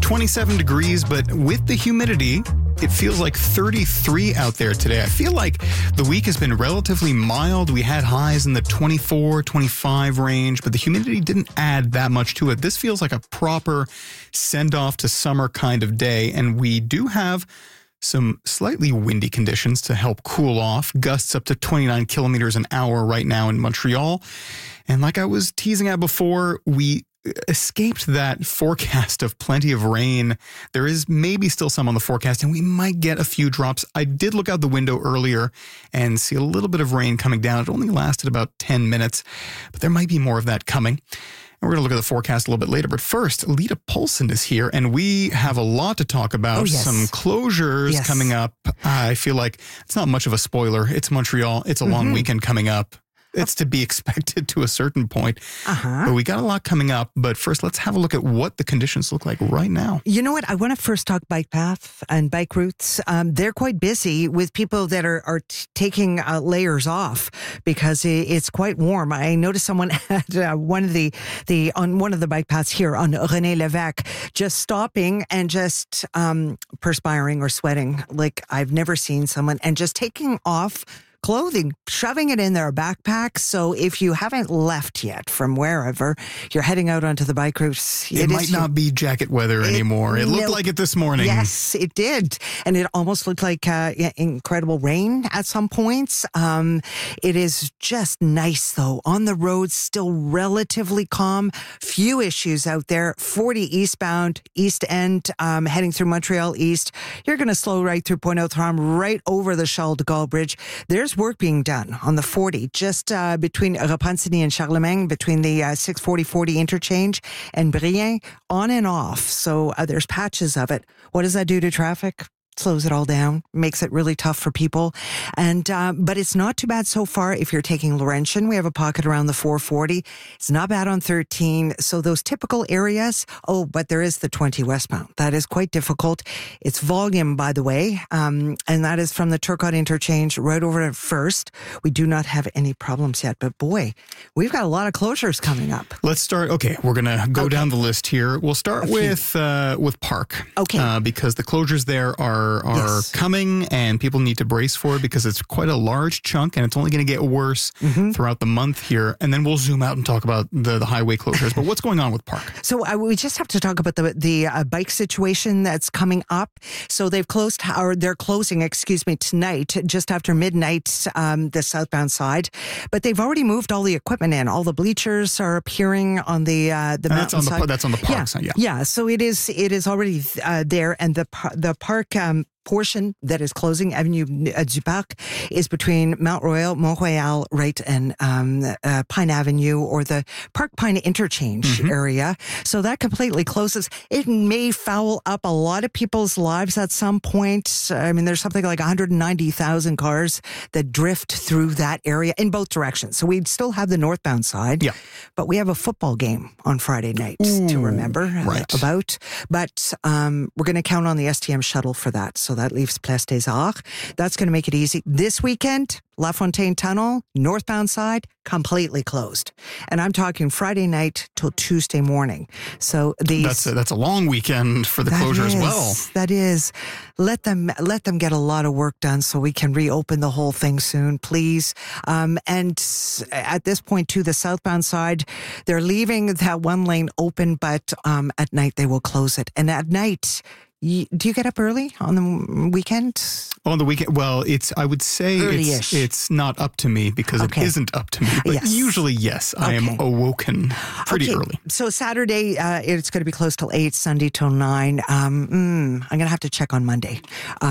27 degrees, but with the humidity, it feels like 33 out there today. I feel like the week has been relatively mild. We had highs in the 24, 25 range, but the humidity didn't add that much to it. This feels like a proper send-off to summer kind of day, and we do have some slightly windy conditions to help cool off. Gusts up to 29 kilometers an hour right now in Montreal. And like I was teasing at before, we escaped that forecast of plenty of rain. There is maybe still some on the forecast, and we might get a few drops. I did look out the window earlier and see a little bit of rain coming down. It only lasted about 10 minutes, but there might be more of that coming. And we're going to look at the forecast a little bit later. But first, Lita Poulsen is here, and we have a lot to talk about. Oh, yes. Some closures coming up. I feel like it's not much of a spoiler. It's Montreal. It's a long weekend coming up. It's to be expected to a certain point. But we got a lot coming up. But first, let's have a look at what the conditions look like right now. You know what? I want to first talk bike path and bike routes. They're quite busy with people that are taking layers off because it's quite warm. I noticed someone at one of the bike paths here on René Lévesque just stopping and just perspiring or sweating like I've never seen someone, and just taking off clothing, shoving it in their backpack. So if you haven't left yet from wherever you're heading out onto the bike routes, it might not be jacket weather anymore. It looked like it this morning. Yes, it did. And it almost looked like incredible rain at some points. It is just nice, though. On the roads, still relatively calm. Few issues out there. 40 eastbound, East End, heading through Montreal East. You're going to slow right through Pointe-aux-Trembles, right over the Charles de Gaulle Bridge. There's work being done on the 40, just between Repentigny and Charlemagne, between the 640-40 interchange and Brienne, on and off. So there's patches of it. What does that do to traffic? Slows it all down, makes it really tough for people. And but it's not too bad so far if you're taking Laurentian. We have a pocket around the 440. It's not bad on 13. So those typical areas, but there is the 20 westbound. That is quite difficult. It's volume, by the way, and that is from the Turcotte interchange right over to First. We do not have any problems yet, but boy, we've got a lot of closures coming up. Let's start. Okay, we're going to go down the list here. We'll start with Park. Okay. Because the closures there are coming, and people need to brace for it because it's quite a large chunk, and it's only going to get worse throughout the month here. And then we'll zoom out and talk about the highway closures. But what's going on with Park? So we just have to talk about the bike situation that's coming up. So they're closing, tonight, just after midnight, the southbound side. But they've already moved all the equipment in. All the bleachers are appearing on the mountain side. That's on the Park side, yeah. Yeah, so it is already there, and the Park portion that is closing, Avenue du Parc, is between Mount Royal, Mont-Royal, right, and Pine Avenue, or the Park Pine interchange area. So that completely closes. It may foul up a lot of people's lives at some point. I mean, there's something like 190,000 cars that drift through that area in both directions. So we'd still have the northbound side, but we have a football game on Friday night to remember about. But we're going to count on the STM shuttle for that. So that leaves Place des Arts. That's going to make it easy. This weekend, La Fontaine Tunnel, northbound side, completely closed. And I'm talking Friday night till Tuesday morning. So that's a long weekend for the closure as well. That is. Let them get a lot of work done so we can reopen the whole thing soon, please. And at this point, too, the southbound side, they're leaving that one lane open, but at night they will close it. And at night, do you get up early on the weekend? On the weekend, well, I would say it's not up to me because it isn't up to me. But usually, yes, I am awoken pretty early. So Saturday, it's going to be close till 8, Sunday till 9. I'm going to have to check on Monday.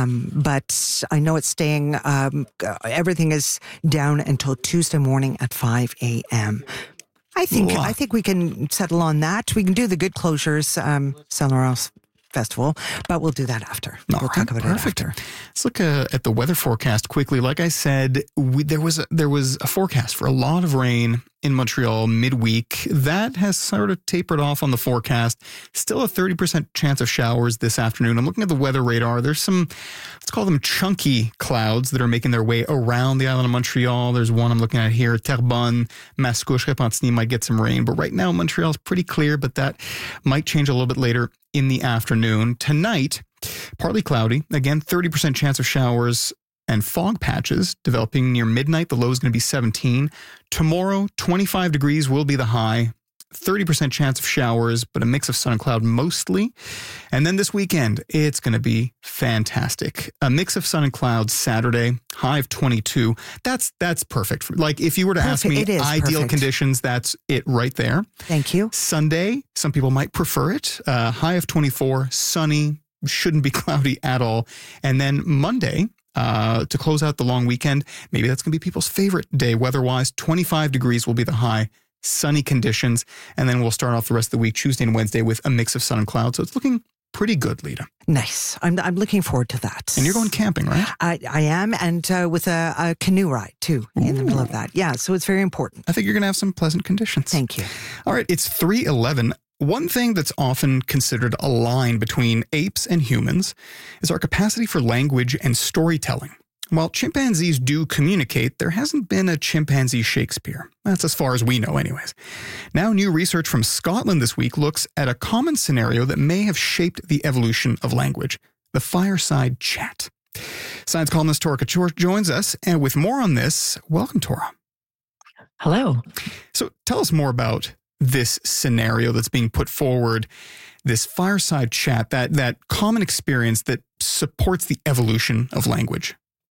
But I know it's staying, everything is down until Tuesday morning at 5 a.m. I think we can settle on that. We can do the good closures, Saint Laurent Festival, but we'll do that after. We'll talk about it after. Let's look at the weather forecast quickly. Like I said, there was a forecast for a lot of rain in Montreal midweek. That has sort of tapered off on the forecast. Still a 30% chance of showers this afternoon. I'm looking at the weather radar. There's some, let's call them chunky clouds that are making their way around the island of Montreal. There's one I'm looking at here. Terrebonne, Mascouche, Repentigny might get some rain. But right now, Montreal's pretty clear, but that might change a little bit later in the afternoon. Tonight, partly cloudy. Again, 30% chance of showers and fog patches developing near midnight. The low is going to be 17. Tomorrow, 25 degrees will be the high. 30% chance of showers, but a mix of sun and cloud mostly. And then this weekend, it's going to be fantastic. A mix of sun and clouds Saturday, high of 22. That's perfect. Like if you were to ask me ideal conditions, that's it right there. Thank you. Sunday, some people might prefer it. High of 24, sunny, shouldn't be cloudy at all. And then Monday, to close out the long weekend, maybe that's going to be people's favorite day weather-wise. 25 degrees will be the high, sunny conditions, and then we'll start off the rest of the week, Tuesday and Wednesday, with a mix of sun and cloud. So it's looking pretty good, Lita. Nice. I'm looking forward to that. And you're going camping, right? I am, and with a canoe ride, too, in the middle of that. Yeah, so it's very important. I think you're going to have some pleasant conditions. Thank you. All right, it's 3:11. One thing that's often considered a line between apes and humans is our capacity for language and storytelling. While chimpanzees do communicate, there hasn't been a chimpanzee Shakespeare. That's as far as we know anyways. Now, new research from Scotland this week looks at a common scenario that may have shaped the evolution of language, the fireside chat. Science columnist Tora Kachor joins us, and with more on this, welcome, Tora. Hello. So tell us more about this scenario that's being put forward, this fireside chat, that common experience that supports the evolution of language.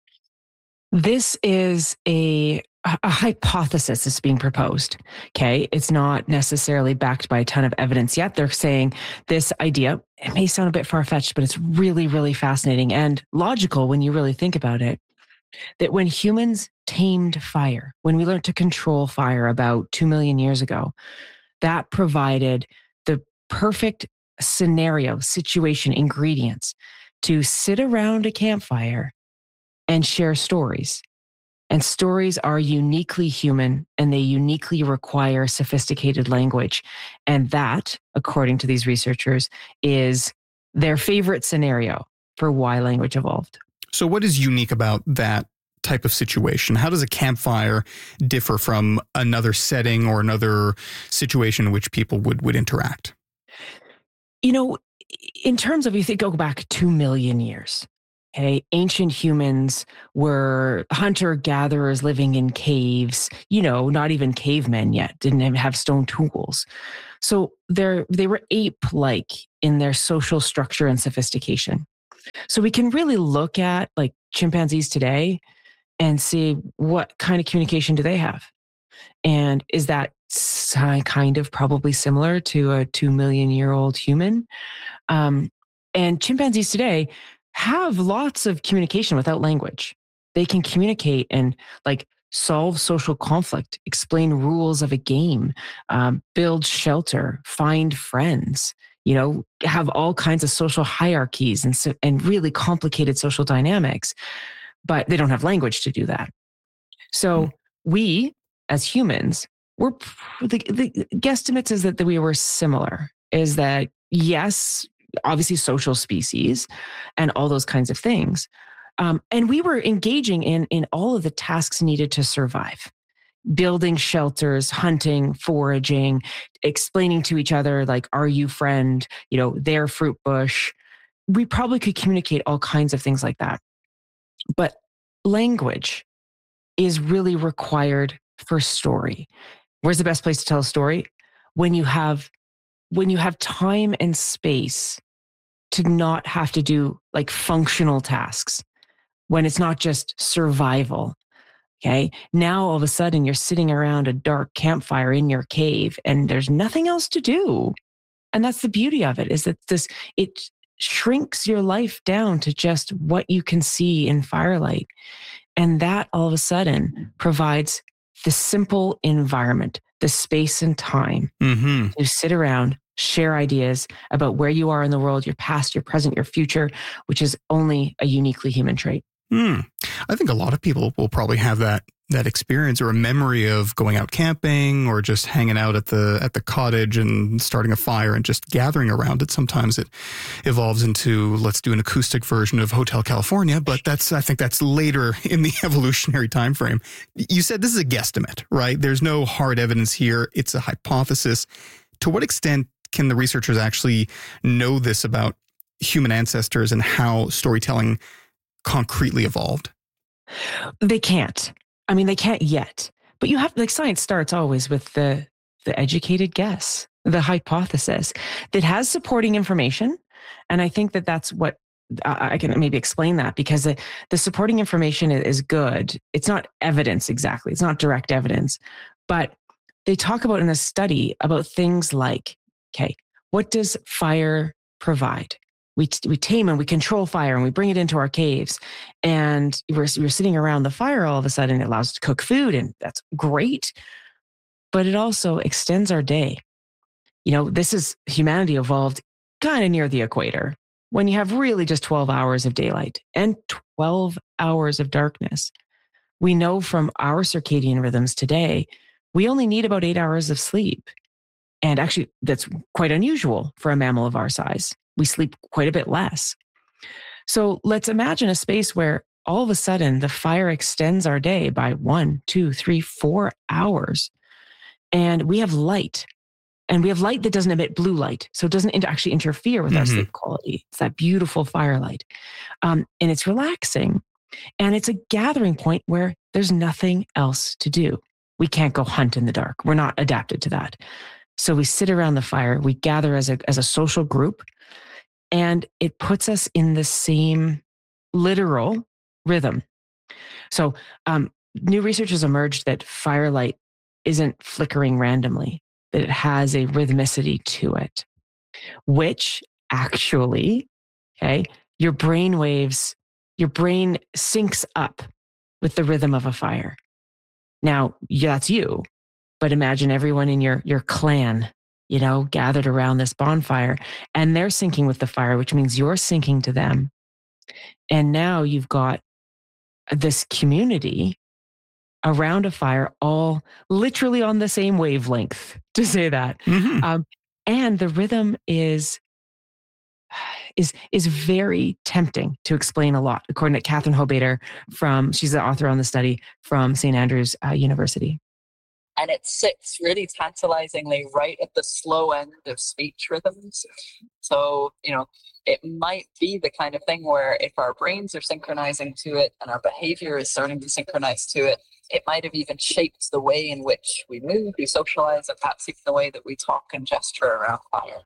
This is a hypothesis that's being proposed. Okay. It's not necessarily backed by a ton of evidence yet. They're saying this idea, it may sound a bit far-fetched, but it's really, really fascinating and logical when you really think about it, that when humans tamed fire, when we learned to control fire about 2 million years ago, that provided the perfect scenario, situation, ingredients to sit around a campfire and share stories. And stories are uniquely human, and they uniquely require sophisticated language. And that, according to these researchers, is their favorite scenario for why language evolved. So what is unique about that type of situation? How does a campfire differ from another setting or another situation in which people would interact? You know, in terms of, you think, go back 2 million years, okay, ancient humans were hunter-gatherers living in caves, not even cavemen yet, didn't even have stone tools. So they were ape-like in their social structure and sophistication. So we can really look at like chimpanzees today and see what kind of communication do they have. And is that kind of probably similar to a 2 million year old human? And chimpanzees today have lots of communication without language. They can communicate and like solve social conflict, explain rules of a game, build shelter, find friends, have all kinds of social hierarchies and really complicated social dynamics. But they don't have language to do that. So we, as humans, the guesstimates is that we were similar, is that yes, obviously social species and all those kinds of things. And we were engaging in all of the tasks needed to survive. Building shelters, hunting, foraging, explaining to each other, like, are you friend, their fruit bush. We probably could communicate all kinds of things like that. But language is really required for story. Where's the best place to tell a story? When you have time and space to not have to do like functional tasks, when it's not just survival. Okay. Now all of a sudden you're sitting around a dark campfire in your cave and there's nothing else to do. And that's the beauty of it, is that it shrinks your life down to just what you can see in firelight. And that all of a sudden provides the simple environment, the space and time to sit around, share ideas about where you are in the world, your past, your present, your future, which is only a uniquely human trait. I think a lot of people will probably have that that experience or a memory of going out camping or just hanging out at the cottage and starting a fire and just gathering around it. Sometimes it evolves into, let's do an acoustic version of Hotel California, but I think that's later in the evolutionary time frame. You said this is a guesstimate, right? There's no hard evidence here. It's a hypothesis. To what extent can the researchers actually know this about human ancestors and how storytelling concretely evolved? They can't. I mean, they can't yet. But you have, like, science starts always with the educated guess, the hypothesis that has supporting information. And I think that's what I can maybe explain that, because the supporting information is good. It's not evidence exactly. It's not direct evidence. But they talk about in a study about things like, okay, what does fire provide? We tame and we control fire and we bring it into our caves, and we're sitting around the fire. All of a sudden, it allows us to cook food, and that's great. But it also extends our day. Humanity evolved kind of near the equator when you have really just 12 hours of daylight and 12 hours of darkness. We know from our circadian rhythms today, we only need about 8 hours of sleep. And actually, that's quite unusual for a mammal of our size. We sleep quite a bit less. So let's imagine a space where all of a sudden the fire extends our day by 1, 2, 3, 4 hours. And we have light. And we have light that doesn't emit blue light. So it doesn't actually interfere with our sleep quality. It's that beautiful firelight. And it's relaxing. And it's a gathering point where there's nothing else to do. We can't go hunt in the dark. We're not adapted to that. So we sit around the fire. We gather as a social group. And it puts us in the same literal rhythm. So new research has emerged that firelight isn't flickering randomly, that it has a rhythmicity to it, which actually, your brain syncs up with the rhythm of a fire. Now, that's you, but imagine everyone in your clan, gathered around this bonfire, and they're syncing with the fire, which means you're syncing to them. And now you've got this community around a fire, all literally on the same wavelength, to say that. And the rhythm is very tempting to explain a lot, according to Catherine Hobater she's the author on the study from St. Andrews University. And it sits really tantalizingly right at the slow end of speech rhythms. So, it might be the kind of thing where if our brains are synchronizing to it and our behavior is starting to synchronize to it, it might have even shaped the way in which we move, we socialize, and perhaps even the way that we talk and gesture around fire.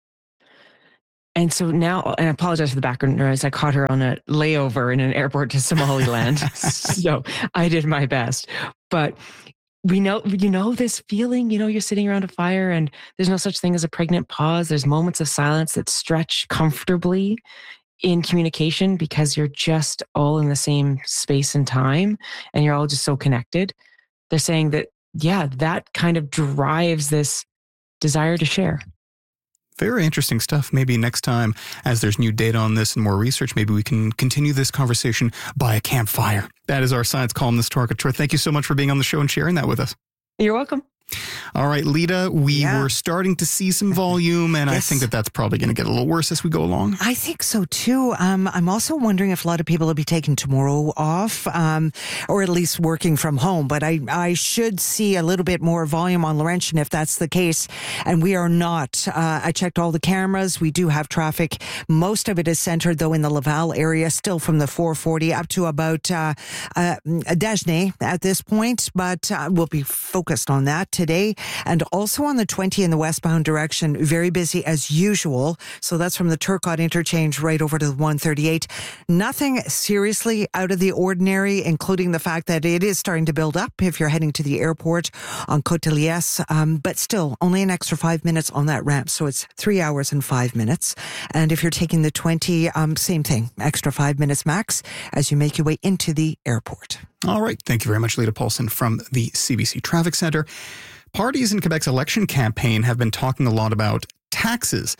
And so now, and I apologize for the background noise, I caught her on a layover in an airport to Somaliland. So I did my best. But we know, this feeling, you're sitting around a fire and there's no such thing as a pregnant pause. There's moments of silence that stretch comfortably in communication because you're just all in the same space and time and you're all just so connected. They're saying that, that kind of drives this desire to share. Very interesting stuff. Maybe next time, as there's new data on this and more research, maybe we can continue this conversation by a campfire. That is our science columnist, Torka Troy. Thank you so much for being on the show and sharing that with us. You're welcome. All right, Lita, we were starting to see some volume, and yes. I think that's probably going to get a little worse as we go along. I think so, too. I'm also wondering if a lot of people will be taking tomorrow off, or at least working from home. But I should see a little bit more volume on Laurentian if that's the case. And we are not. I checked all the cameras. We do have traffic. Most of it is centered, though, in the Laval area, still from the 440 up to about Dagenais at this point. But we'll be focused on that today. And also on the 20 in the westbound direction, very busy as usual. So that's from the Turcotte interchange right over to the 138. Nothing seriously out of the ordinary, including the fact that it is starting to build up if you're heading to the airport on Côte de Liesse. But still, only an extra 5 minutes on that ramp. So it's 3 hours and 5 minutes. And if you're taking the 20, same thing, extra 5 minutes max as you make your way into the airport. All right. Thank you very much, Lita Paulson from the CBC Traffic Center. Parties in Quebec's election campaign have been talking a lot about taxes.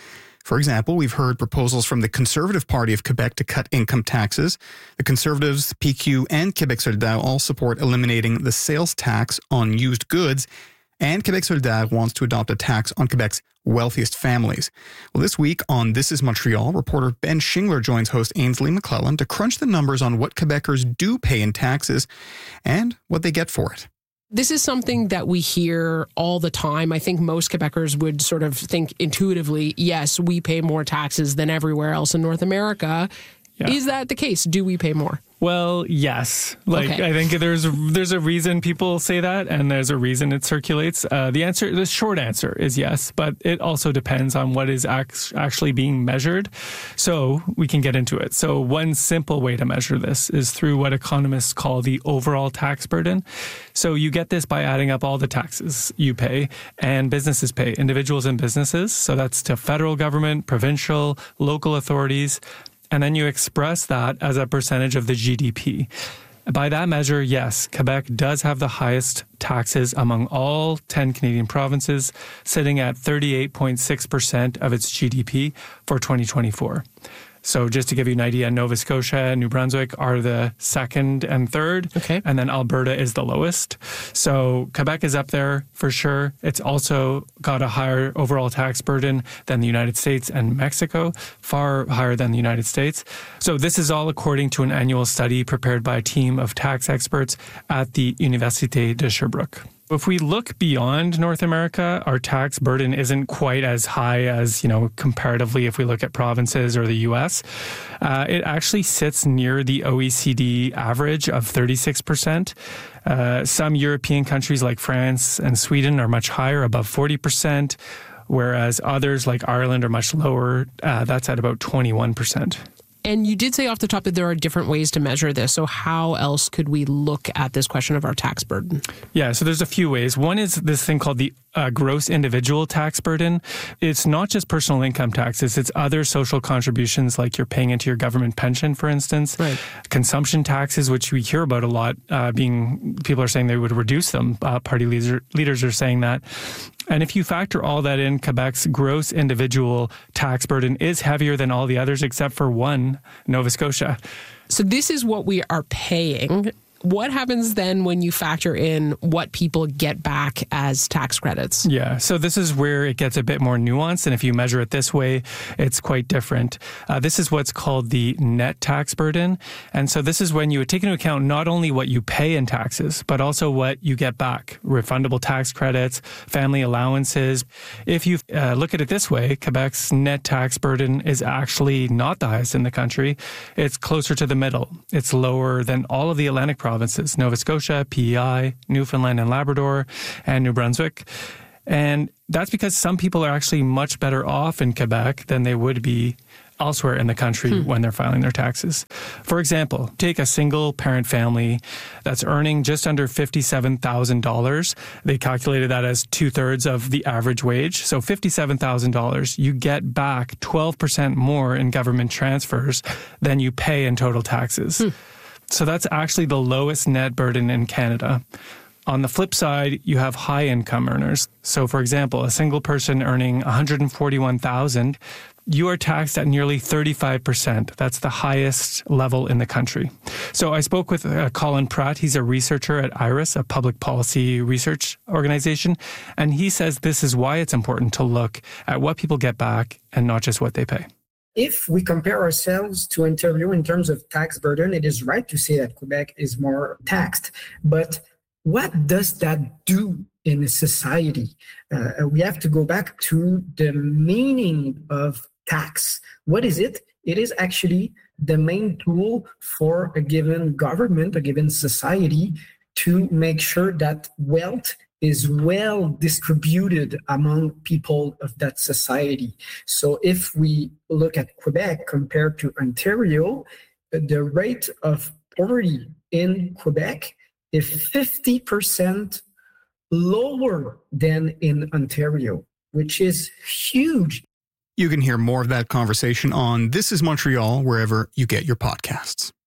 For example, we've heard proposals from the Conservative Party of Quebec to cut income taxes. The Conservatives, PQ, and Québec solidaire all support eliminating the sales tax on used goods. And Québec solidaire wants to adopt a tax on Quebec's wealthiest families. Well, this week on This is Montreal, reporter Ben Shingler joins host Ainsley McClellan to crunch the numbers on what Quebecers do pay in taxes and what they get for it. This is something that we hear all the time. I think most Quebecers would sort of think intuitively, yes, we pay more taxes than everywhere else in North America. Yeah. Is that the case? Do we pay more? Well, yes. I think there's a reason people say that, and there's a reason it circulates. The short answer is yes, but it also depends on what is actually being measured. So we can get into it. So one simple way to measure this is through what economists call the overall tax burden. So you get this by adding up all the taxes you pay and businesses pay, individuals and businesses. So that's to federal government, provincial, local authorities. And then you express that as a percentage of the GDP. By that measure, yes, Quebec does have the highest taxes among all 10 Canadian provinces, sitting at 38.6% of its GDP for 2024. So just to give you an idea, Nova Scotia and New Brunswick are the second and third, and then Alberta is the lowest. So Quebec is up there for sure. It's also got a higher overall tax burden than the United States and Mexico, far higher than the United States. So this is all according to an annual study prepared by a team of tax experts at the Université de Sherbrooke. If we look beyond North America, our tax burden isn't quite as high as, comparatively if we look at provinces or the U.S. It actually sits near the OECD average of 36%. Some European countries like France and Sweden are much higher, above 40%, whereas others like Ireland are much lower. That's at about 21%. And you did say off the top that there are different ways to measure this. So how else could we look at this question of our tax burden? Yeah, so there's a few ways. One is this thing called the gross individual tax burden. It's not just personal income taxes. It's other social contributions like you're paying into your government pension, for instance. Right. Consumption taxes, which we hear about a lot, people are saying they would reduce them. Party leaders are saying that. And if you factor all that in, Quebec's gross individual tax burden is heavier than all the others except for one, Nova Scotia. So this is what we are paying. What happens then when you factor in what people get back as tax credits? Yeah, so this is where it gets a bit more nuanced. And if you measure it this way, it's quite different. This is what's called the net tax burden. And so this is when you would take into account not only what you pay in taxes, but also what you get back, refundable tax credits, family allowances. If you look at it this way, Quebec's net tax burden is actually not the highest in the country. It's closer to the middle. It's lower than all of the Atlantic provinces, Nova Scotia, PEI, Newfoundland and Labrador, and New Brunswick. And that's because some people are actually much better off in Quebec than they would be elsewhere in the country when they're filing their taxes. For example, take a single parent family that's earning just under $57,000. They calculated that as 2/3 of the average wage. So $57,000, you get back 12% more in government transfers than you pay in total taxes. So that's actually the lowest net burden in Canada. On the flip side, you have high income earners. So for example, a single person earning $141,000, you are taxed at nearly 35%. That's the highest level in the country. So I spoke with Colin Pratt. He's a researcher at IRIS, a public policy research organization. And he says this is why it's important to look at what people get back and not just what they pay. If we compare ourselves to Ontario in terms of tax burden, it is right to say that Quebec is more taxed. But what does that do in a society? We have to go back to the meaning of tax. What is it? It is actually the main tool for a given government, a given society, to make sure that wealth is well distributed among people of that society. So if we look at Quebec compared to Ontario, the rate of poverty in Quebec is 50% lower than in Ontario, which is huge. You can hear more of that conversation on This is Montreal, wherever you get your podcasts.